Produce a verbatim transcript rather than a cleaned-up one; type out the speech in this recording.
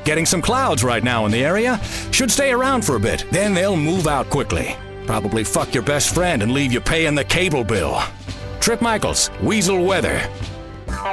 Getting some clouds right now in the area. Should stay around for a bit, then they'll move out quickly. Probably fuck your best friend and leave you paying the cable bill. Trip Michaels, Weasel Weather.